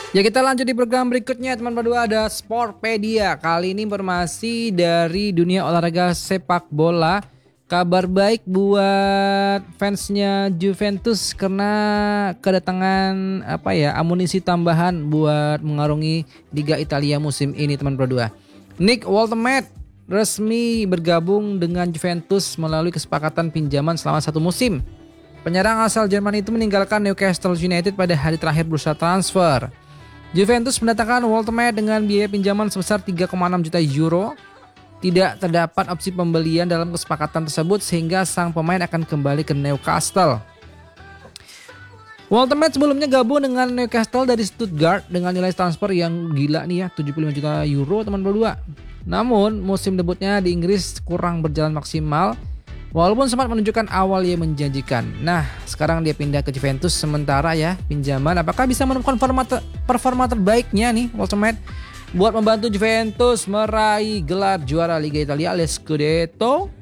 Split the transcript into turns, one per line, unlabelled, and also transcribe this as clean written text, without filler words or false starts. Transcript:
Ya kita lanjut di program berikutnya teman berdua, ada Sportpedia. Kali ini informasi dari dunia olahraga sepak bola. Kabar baik buat fansnya Juventus karena kedatangan amunisi tambahan buat mengarungi Liga Italia musim ini teman berdua. Nick Woltemade resmi bergabung dengan Juventus melalui kesepakatan pinjaman selama 1 musim. Penyerang asal Jerman itu meninggalkan Newcastle United pada hari terakhir bursa transfer. Juventus mendatangkan Woltemade dengan biaya pinjaman sebesar 3,6 juta euro. Tidak terdapat opsi pembelian dalam kesepakatan tersebut sehingga sang pemain akan kembali ke Newcastle. Woltemade sebelumnya gabung dengan Newcastle dari Stuttgart dengan nilai transfer yang gila nih ya, 75 juta euro teman berdua. Namun musim debutnya di Inggris kurang berjalan maksimal. Walaupun sempat menunjukkan awal yang menjanjikan. Nah, sekarang dia pindah ke Juventus sementara ya, pinjaman. Apakah bisa menemukan performa terbaiknya nih Woltemade buat membantu Juventus meraih gelar juara Liga Italia alias Scudetto?